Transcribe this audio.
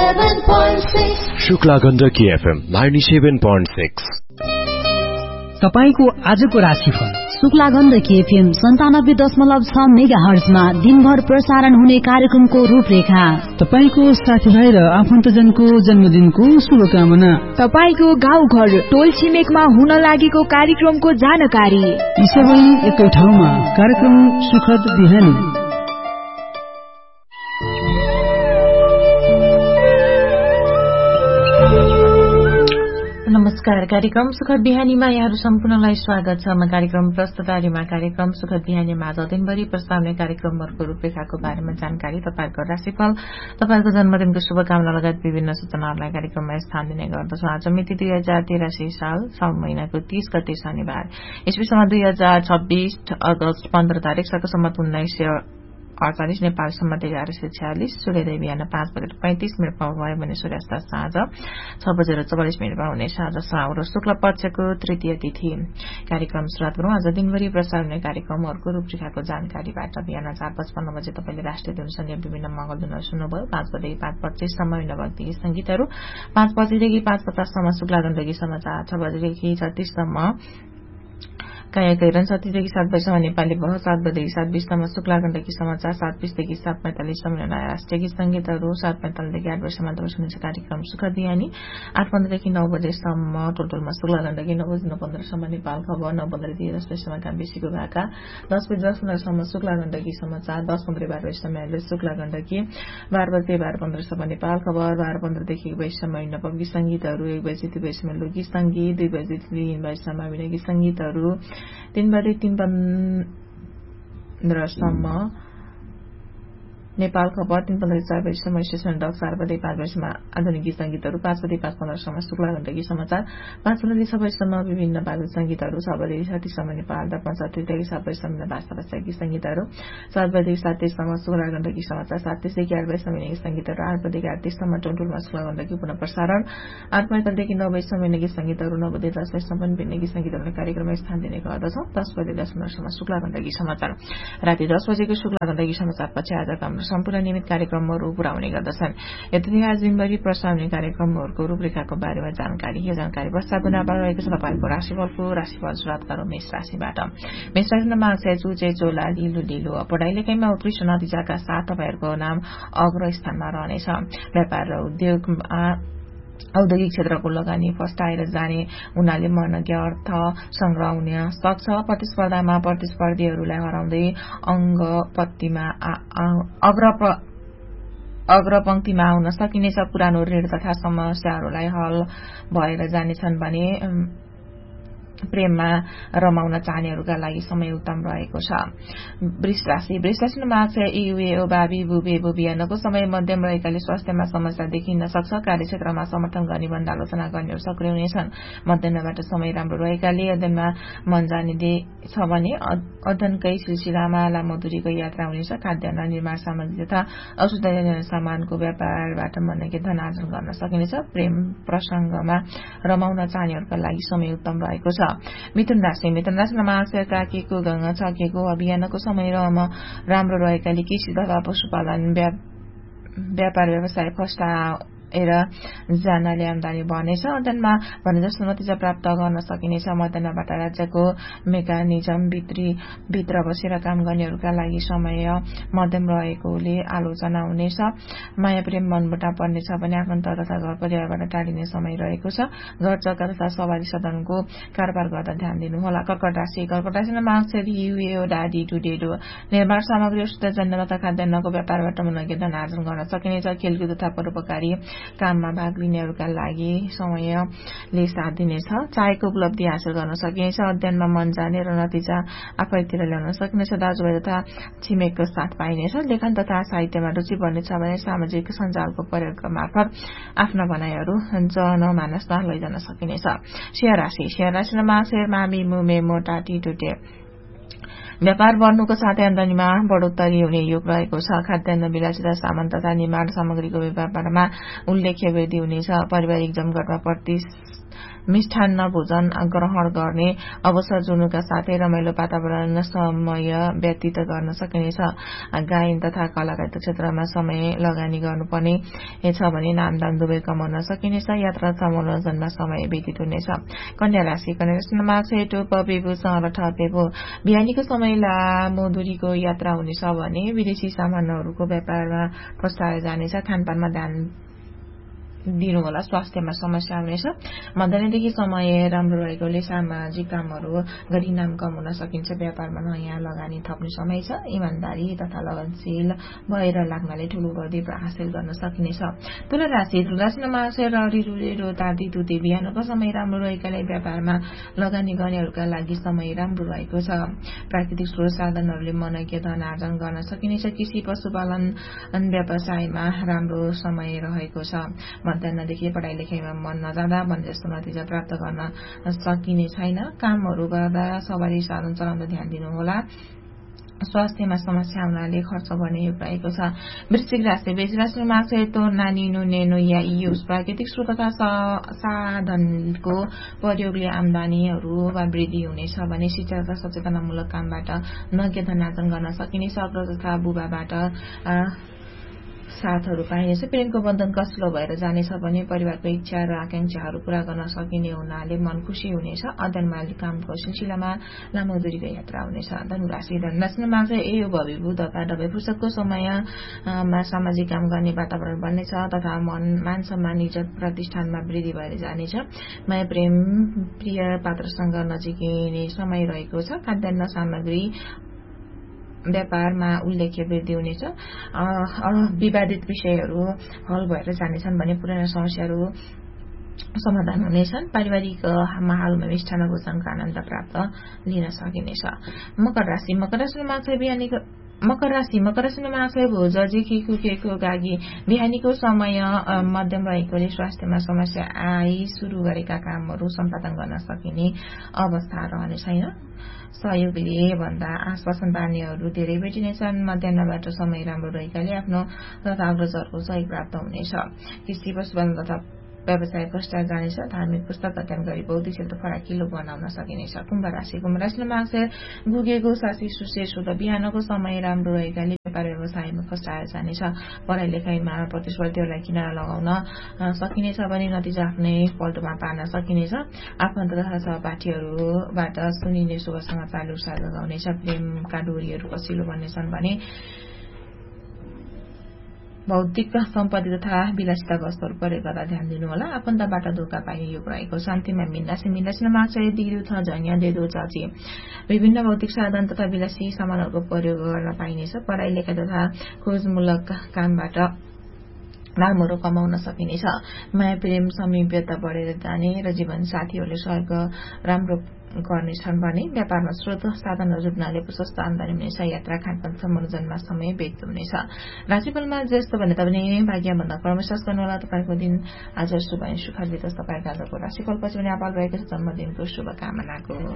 Shukla Gandaki FM 97.6। तपाईको आजको राशिफल। शुक्ला गण्डकी FM 97.6 मेगाहर्जमा दिनभर प्रसारण हुने कार्यक्रमको रूपरेखा। तपाईको साथीभाइ र आफन्तजनको जन्मदिनको शुभकामना। तपाईको गाउँ घर टोल छिमेकमा हुन लागेको कार्यक्रमको जानकारी। यी सबै एकै ठाउँमा कार्यक्रम सुखद बिहानी। नमस्कार, कार्यक्रम सुखद बिहानीमा यहाँहरू सम्पूर्णलाई स्वागत छ। म कार्यक्रम प्रस्तुतारीमा कार्यक्रम सुखद बिहानीमा आज दिनभरि प्रस्तावने कार्यक्रमहरूको रूपरेखाको बारेमा जानकारी, तपाईहरूको राशिफल, तपाईहरूको जन्मदिनको शुभकामना लगायत विभिन्न सूचनाहरूलाई कार्यक्रममा स्थान दिने गर्दछ। आज मिति 2083 साल साउन महिनाको 30 गते शनिबार, ईस्वीसम्म 2026 अगस्त 15 तारिक, सकसम्मत 1948, नेपाल सम्मत 1146, सूर्योदय बिहान 5:35 भयो भने सूर्यास्त साँझ 6:44 हुनेछ। आज श्रावण शुक्ल पक्षको तृतीय तिथि। कार्यक्रम सुरुवात गरौं। आज दिनभरि प्रसारण हुने कार्यक्रमहरूको रूपरेखाको जानकारीबाट। बिहान 4:55 बजे तपाईले राष्ट्रिय धुनसँगै विभिन्न मंगल धुनहरू सुन्नुभयो। 5 बजेदेखि 5:25 सम्म भक्ति संगीतहरू, 5 बजेदेखि 5:50 सम्म शुक्ला गण्डकी समाचार, 6 बजेदेखि 36 सम्म कायाकैरन, 37देखि 7 बजेसम्म नेपाली बहस, 7 बजेदेखि 7:20 सम्म शुक्ला गण्डकी समाचार, 7:20देखि 7:45 सम्म नयाँ राष्ट्रिय गीत संगीतहरू, 7:45देखि 8 बजेसम्म तपाईँ सुनिन्छ कार्यक्रम सुखद बिहानी। 8:15देखि 9 बजेसम्म टोलटोलमा शुक्ला गण्डकी, 9:15 सम्म नेपाल खबर, 9:15देखि 10 बजेसम्म कामबेसीको भाका, 10:10 सम्म शुक्ला गण्डकी समाचार, 10:15 12 बजेसम्म शुक्ला गण्डकी, 12 बजे 12:15 सम्म नेपाल खबर, 12:15देखि 1 बजेसम्म पब्लिक संगीतहरू, 1 बजे 2 बजेसम्म लोकगीत संगीत, 2 बजेदेखि 3 बजेसम्म गीत संगीतहरू, 3 बजे 3:15 सम्म नेपाल खबर, 3:15 4 बजेसम्म स्टेशन डक, 4 बजे 5 बजेसम्म आधुनिक गीत संगीतहरू, 5 बजे 5:15 सम्म शुक्ला गण्डकी समाचार, 5:15 6 बजेसम्म विभिन्न बाल संगीतहरू, 6 बजे 7 सम्म नेपाल दर्पण, 7:30 7 बजेसम्म भाषा गीत संगीतहरू, 7 बजे 7:30 सम्म शुक्ला गण्डकी समाचार, 7:30देखि 8 बजेसम्म गीत संगीतहरू, 8 बजेदेखि 8:30 सम्म टोलटोलमा शुक्ला गण्डकी पुनः प्रसारण, 8:45देखि 9 बजेसम्म गीत संगीतहरू, 9 बजे 10 बजेसम्म विभिन्न गीत संगीतहरूले कार्यक्रममा स्थान दिने गर्दछौं। 10 बजे 10 मिनट सम्म शुक्ला गण्डकी समाचार। राति 10 बजेको शुक्ला गण्डकी समाचारपछि आजका हाम्रो सम्पूर्ण नियमित कार्यक्रमहरू पूरा हुने गर्दछन्। यति आज दिनभरि प्रसारण हुने कार्यक्रमहरूको रूपरेखाको बारेमा जानकारी। यो जानकारी पश्चात रहेको छ तपाईँको राशिफलको। राशिफल सुरुवात गरौं मेष राशिबाट। मेष राशिमा मार्क्स चुचे चोला ढिलो ढिलो, पढाइ लेखाइमा उत्कृष्ट नतिजाका साथ तपाईँहरूको नाम अग्र स्थानमा रहनेछ। व्यापार र औद्योगिक क्षेत्रको लगानी फस्टाएर जाने हुनाले मनज्ञ अर्थ संग्रह हुन सक्छ। प्रतिस्पर्धामा प्रतिस्पर्धीहरूलाई हराउँदै अग्रपंक्तिमा आउन सकिनेछ। पुरानो ऋण तथा समस्याहरूलाई हल भएर जानेछन् भने प्रेममा रमाउन चाहनेहरूका लागि समय उत्तम रहेको छ। वृष राशिमा मार्क्स युए बाबी बुबे बुबियानको समय मध्यम रहेकाले स्वास्थ्यमा समस्या देखिन सक्छ। कार्यक्षेत्रमा समर्थन गर्ने भन्दा आलोचना गर्नेहरू सक्रिय हुनेछन्। मध्यमबाट समय राम्रो रहेकाले अध्ययनमा मन जाने छ भने अध्ययनकै सिलसिलामा लामो दूरीको यात्रा हुनेछ। खाद्यान्न, निर्माण सामग्री तथा औषधीय सामानको व्यापारबाट मनकै धन आर्जन गर्न सकिनेछ। प्रेम प्रसंगमा रमाउन चाहनेहरूका लागि समय उत्तम रहेको छ। मिथुन राशिमा मार्क्स काकेको गंग छकेको अभियानको समय राम्रो रहेकाले कृषि तथा पशुपालन व्यापार व्यवसाय फस्टाएर जानाले आमदानी बढ्नेछ। अध्ययनमा भने जस्तो नतिजा प्राप्त गर्न सकिनेछ। मध्यमबाट राज्यको मेकानिजम भित्र बसेर काम गर्नेहरूका लागि समय मध्यम रहेकोले आलोचना हुनेछ। माया प्रेम मनमुटाव पर्नेछ भने आफन्त तथा घर परिवारबाट टाढिने समय रहेको छ। घर जग्गा तथा सवारी सदनको कारोबार गर्दा ध्यान दिनुहोला। कर्कट राशिमा मार्क्स युए डाडी टुडेडो, निर्माण सामग्री औषधजन्य तथा खाद्यान्नको व्यापारबाट मनज्ञ धन आर्जन गर्न सकिनेछ। खेलकुद तथा परोपकारी काममा भाग लिनेहरूका लागि समयले साथ दिनेछ। चाहेको उपलब्धि हासिल गर्न सकिनेछ। अध्ययनमा मन जाने र नतिजा आफैतिर ल्याउन सकिनेछ। दाजुभाइ तथा छिमेकको साथ पाइनेछ। लेखन तथा साहित्यमा रुचि बढ्नेछ भने सामाजिक सञ्जालको प्रयोग मार्फत आफ्ना भनाइहरू जनमानसमा लैजान सकिनेछ। सिंह राशिमा मार्क्स मामी मुमे मोटा टिटुटे, व्यापार बढ्नुको साथै आमदानीमा बढोत्तरी हुने योग रहेको छ। खाद्यान्न, विलासिता सामान तथा निर्माण सामग्रीको व्यापारमा उल्लेख्य वृद्धि हुनेछ। पारिवारिक जमघटमा मिष्ठान्न भोजन ग्रहण गर्ने अवसर जुनुका साथै रमाइलो वातावरण समय व्यतीत गर्न सकिनेछ। गायन तथा कलाकारिता क्षेत्रमा समय लगानी गर्नुपर्ने छ भने नामदाम दुवै कमाउन सकिनेछ। यात्रा तथा मनोरञ्जनमा समय व्यतीत हुनेछ। कन्या राशि बिहानीको समय लामो दूरीको यात्रा हुनेछ भने विदेशी सामानहरूको व्यापारमा फस्टाएर जानेछ। खानपानमा ध्यान दिनु होला। स्वास्थ्यमा समस्या हुनेछ। मध्याहदेखि समय राम्रो रहेकोले सामाजिक कामहरू गरी नाम कमाउन सकिन्छ। व्यापारमा नयाँ लगानी थप्ने समय छ। इमान्दारी तथा लगनशील भएर लाग्नाले ठूलो बढी हासिल गर्न सकिनेछ। तुला राशि बिहानको समय राम्रो रहेकाले व्यापारमा लगानी गर्नेहरूका लागि समय राम्रो रहेको छ। प्राकृतिक स्रोत साधनहरूले मनज्ञ धन आर्जन गर्न सकिनेछ। कृषि पशुपालन व्यवसायमा राम्रो समय रहेको छ। मध्याहदेखि पढाइ लेखाइमा मन नजाँदा भने जस्तो नतिजा प्राप्त गर्न सकिने छैन। कामहरू गर्दा सवारी साधन चलाउँदा ध्यान दिनुहोला। स्वास्थ्यमा समस्या हुनाले खर्च गर्ने योग रहेको छ। वृश्चिक राशिमा नानी नुनेनो या युज प्राकृतिक स्रोत तथा साधनको प्रयोगले आमदानीहरूमा वृद्धि हुनेछ भने शिक्षा तथा सचेतनामूलक कामबाट नज्ञ धनार्जन गर्न सकिनेछ। अग्रज तथा बुबाबाट साथहरू पाइनेछ। प्रेमको बन्धन कसिलो भएर जानेछ भने परिवारको इच्छा र आकांक्षाहरू पूरा गर्न सकिने हुनाले मन खुशी हुनेछ। अध्ययनमा कामको सिलसिलामा लामो दूरीको यात्रा हुनेछ। धनुराशिमा यो भविभूत तथा दबाई फुर्सदको समयमा सामाजिक काम गर्ने वातावरण बन्नेछ तथा मान सम्मान इज्जत प्रतिष्ठानमा वृद्धि भएर जानेछ। माया प्रेम प्रिय पात्रसँग नजिकिने समय रहेको छ। खाद्यान्न सामग्री व्यापारमा उल्लेख्य वृद्धि हुनेछ। विवादित विषयहरू हल भएर जानेछन् भने पुराना समस्याहरू समाधान हुनेछन्। पारिवारिक माहौलमा मिष्ठान्न भोजनको आनन्द प्राप्त लिन सकिनेछ। मकर राशिमा भोजदेखि कुकेको गागी बिहानीको समय मध्यम रहेकोले स्वास्थ्यमा समस्या आई सुरु गरेका कामहरू सम्पादन गर्न सकिने अवस्था रहने छैन। सहयोगले भन्दा आश्वासन पार्नेहरू धेरै भेटिनेछन्। मध्याहबाट समय राम्रो रहेकाले आफ्नो तथा अग्रजहरूको सहयोग प्राप्त हुनेछ। कृषि पशुपालन तथा व्यवसाय फस्टाएर जानेछ। धार्मिक पुस्तक अध्ययन गरी बौद्धिक क्षेत्र फराकिलो बनाउन सकिनेछ। कुम्भ राशिमा गुगेको सासी सुशेष हुँदा बिहानको समय राम्रो रहेकाले व्यापार व्यवसायमा फस्टाएर जानेछ। पढाइ लेखाइमा प्रतिस्पर्धीहरूलाई किनारा लगाउन सकिनेछ भने नतिजा आफ्नै पल्टोमा पार्न सकिनेछ। आफन्त तथा सहपाठीहरूबाट सुनिने शुभ समाचारले उत्साह जगाउनेछ। प्रेमका डोरीहरू कसिलो बन्नेछन् भने भौतिक सम्पत्ति तथा विलासिता वस्तुहरू प्रयोग गर्दा ध्यान दिनुहोला। आफन्तबाट धोका पाइने योग रहेको छ। अन्तिममा मीन राशिमा विभिन्न भौतिक साधन तथा विलासी सामानहरूको प्रयोग गर्न पाइनेछ। पढाइ लेखाइ तथा खोजमूलक कामबाट नामहरू कमाउन सकिनेछ। माया प्रेम समीपता बढेर जाने र जीवन साथीहरूले सहयोग राम्रो गर्नेछन् भने व्यापारमा स्रोत साधनहरू जुट्नाले प्रशस्त आमदानी हुनेछ। यात्रा खानपान मनोरञ्जनमा समय व्यक्त हुनेछ। राशिफलमा जस्तो भने तपाईँ भाग्यभन्दा कर्मविश्वास गर्नुहोला। तपाईँको दिन आज शुभ सुखद बितोस्। तपाईँको आजको राशिफल पछि पनि आपाल रहेको छ। जन्मदिनको शुभकामनाको